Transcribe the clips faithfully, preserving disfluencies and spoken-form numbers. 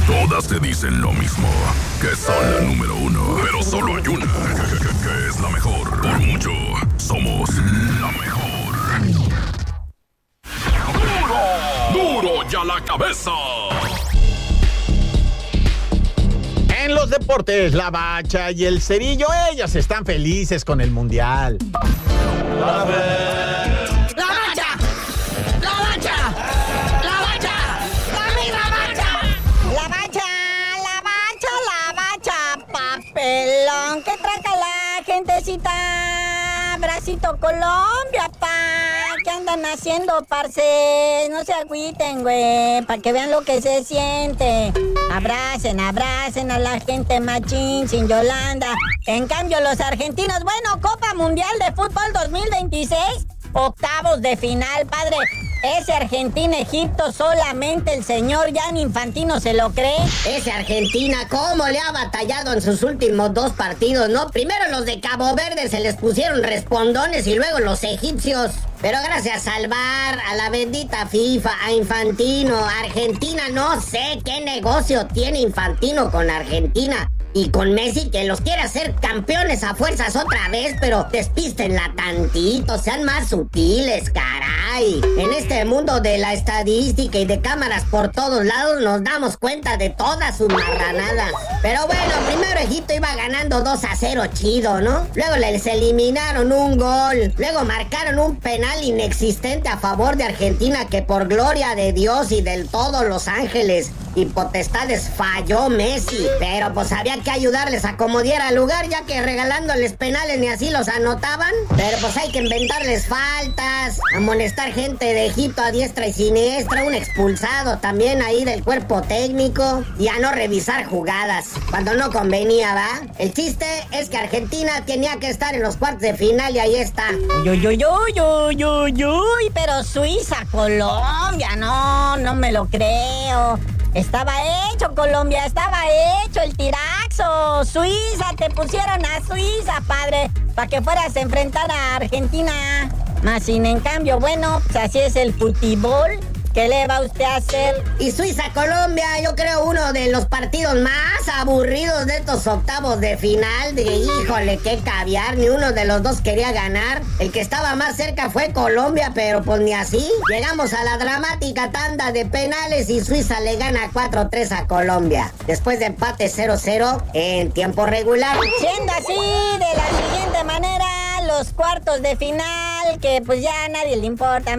Todas te dicen lo mismo, que son la número uno. Pero solo hay una, que, que, que es la mejor. Por mucho, somos la mejor. ¡Duro! ¡Duro ya la cabeza! En los deportes, la Bacha y el Cerillo, ellas están felices con el Mundial. ¡La Bacha! ¡La Bacha! ¡La Bacha! ¡La misma Bacha! La Bacha, la Bacha, la Bacha, papelón que traga la gentecita. Bracito Colombia, pa. ¿Qué andan haciendo, parce? No se agüiten, güey, para que vean lo que se siente. Abracen, abracen a la gente machín, sin Yolanda. En cambio, los argentinos, bueno, Copa Mundial de Fútbol dos mil veintiséis, octavos de final, padre. Ese Argentina-Egipto solamente el señor Gianni Infantino se lo cree. Ese Argentina, ¿cómo le ha batallado en sus últimos dos partidos, no? Primero los de Cabo Verde se les pusieron respondones y luego los egipcios. Pero gracias al V A R, a la bendita FIFA, a Infantino, Argentina, no sé qué negocio tiene Infantino con Argentina. Y con Messi, que los quiere hacer campeones a fuerzas otra vez, pero despístenla tantito, sean más sutiles, caray. En este mundo de la estadística y de cámaras por todos lados nos damos cuenta de todas sus marranadas. Pero bueno, primero Egipto iba ganando dos a cero chido, ¿no? Luego les eliminaron un gol, luego marcaron un penal inexistente a favor de Argentina que por gloria de Dios y del todos los ángeles y potestades falló Messi, pero pues había que ayudarles a como diera lugar, ya que regalándoles penales ni así los anotaban. Pero pues hay que inventarles faltas, amonestar gente de Egipto a diestra y siniestra, un expulsado también ahí del cuerpo técnico y a no revisar jugadas cuando no convenía, ¿va? El chiste es que Argentina tenía que estar en los cuartos de final y ahí está. Uy, uy, uy, uy, uy, uy, pero Suiza, Colombia, no, no me lo creo. Estaba hecho, Colombia, estaba hecho el tiraxo. Suiza, te pusieron a Suiza, padre, para que fueras a enfrentar a Argentina. Más sin en cambio, bueno, pues así es el fútbol. ¿Qué le va usted a hacer? Y Suiza-Colombia, yo creo uno de los partidos más aburridos de estos octavos de final. De híjole, qué caviar, ni uno de los dos quería ganar. El que estaba más cerca fue Colombia, pero pues ni así. Llegamos a la dramática tanda de penales y Suiza le gana cuatro tres a Colombia. Después de empate cero cero en tiempo regular. Siendo así, de la siguiente manera, los cuartos de final, que pues ya a nadie le importa.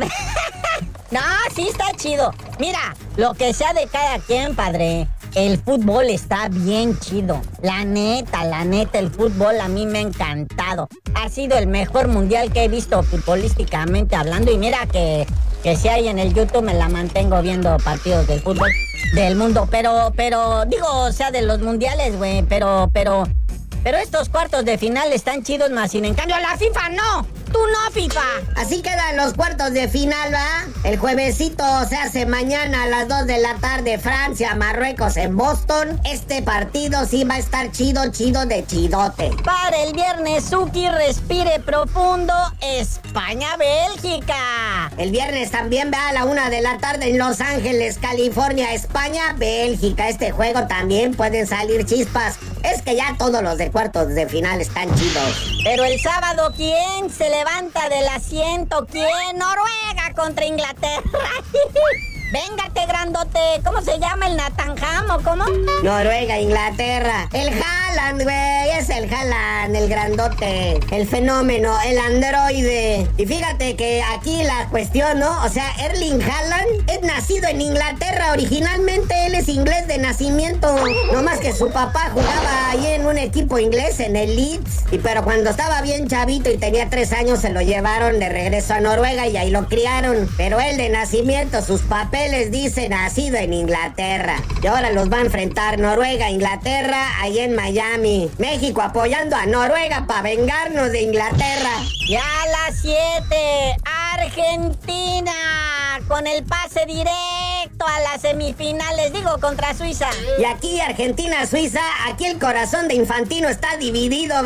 No, sí está chido. Mira, lo que sea de cada quien, padre. El fútbol está bien chido. La neta, la neta, el fútbol a mí me ha encantado. Ha sido el mejor mundial que he visto futbolísticamente hablando. Y mira que, que si hay en el YouTube me la mantengo viendo partidos del fútbol del mundo. Pero, pero, digo, o sea, de los mundiales, güey. Pero, pero, pero estos cuartos de final están chidos, más sin en cambio la FIFA no. Tú no, FIFA. Así quedan los cuartos de final, ¿va? El juevesito se hace mañana a las dos de la tarde, Francia, Marruecos en Boston. Este partido sí va a estar chido, chido de chidote. Para el viernes, Suki, respire profundo, España, Bélgica. El viernes también va a la una de la tarde en Los Ángeles, California, España, Bélgica. Este juego también pueden salir chispas. Es que ya todos los de cuartos de final están chidos. Pero el sábado, ¿quién se levanta del asiento? ¿Quién? Noruega contra Inglaterra. Véngate, grandote. ¿Cómo se llama? ¿El Natanjam o cómo? Noruega, Inglaterra. El Haaland, güey. Es el Haaland, el grandote. El fenómeno, el androide. Y fíjate que aquí la cuestión, ¿no? O sea, Erling Haaland es nacido en Inglaterra. Originalmente él es inglés de nacimiento. No más que su papá jugaba ahí en un equipo inglés, en el Leeds. Y pero cuando estaba bien chavito y tenía tres años, se lo llevaron de regreso a Noruega y ahí lo criaron. Pero él de nacimiento, sus papeles dicen nacido en Inglaterra. Y ahora los va a enfrentar Noruega, Inglaterra, ahí en Miami. México apoyando a Noruega para vengarnos de Inglaterra. Ya a las siete, Argentina con el pase directo a las semifinales, digo, contra Suiza. Y aquí Argentina-Suiza, aquí el corazón de Infantino está dividido, ¿va?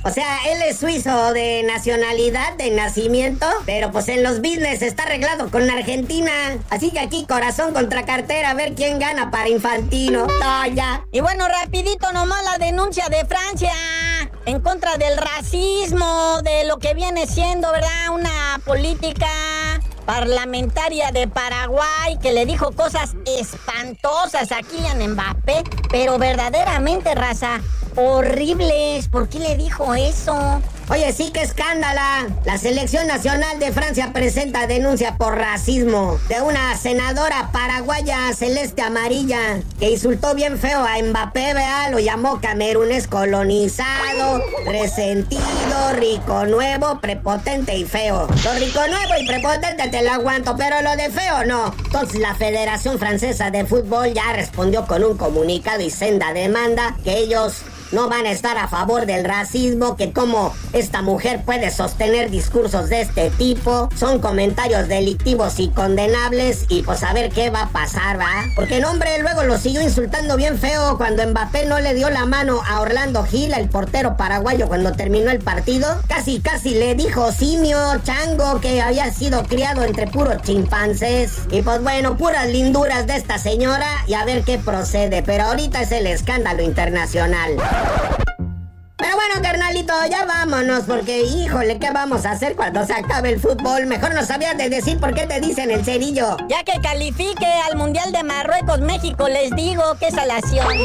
O sea, él es suizo de nacionalidad, de nacimiento, pero pues en los business está arreglado con Argentina. Así que aquí corazón contra cartera, a ver quién gana para Infantino. No, ya. Y bueno, rapidito nomás la denuncia de Francia en contra del racismo, de lo que viene siendo, ¿verdad? Una política parlamentaria de Paraguay que le dijo cosas espantosas a Kylian Mbappé, pero verdaderamente, raza, horribles. ¿Por qué le dijo eso? Oye, sí, que escándala. La Selección Nacional de Francia presenta denuncia por racismo de una senadora paraguaya celeste amarilla que insultó bien feo a Mbappé, vea, lo llamó camerunés colonizado, resentido, rico nuevo, prepotente y feo. Lo rico nuevo y prepotente te lo aguanto, pero lo de feo no. Entonces la Federación Francesa de Fútbol ya respondió con un comunicado y senda demanda que ellos no van a estar a favor del racismo, que como esta mujer puede sostener discursos de este tipo, son comentarios delictivos y condenables, y pues a ver qué va a pasar, ¿va? Porque el hombre luego lo siguió insultando bien feo cuando Mbappé no le dio la mano a Orlando Gil, el portero paraguayo, cuando terminó el partido. Casi, casi le dijo simio, chango, que había sido criado entre puros chimpancés. Y pues bueno, puras linduras de esta señora, y a ver qué procede, pero ahorita es el escándalo internacional. Pero bueno, carnalito, ya vámonos, porque híjole, ¿qué vamos a hacer cuando se acabe el fútbol? Mejor no sabías de decir por qué te dicen el cerillo. Ya que califique al Mundial de Marruecos, México, les digo que es salación.